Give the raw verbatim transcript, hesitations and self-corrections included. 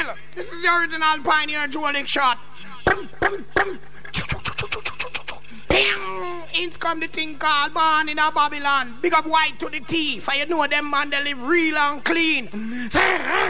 Real. This is the original Pioneer Jolic shot. In come the thing called Born in a Babylon. Big up white to the teeth. For you know them man they live real and clean.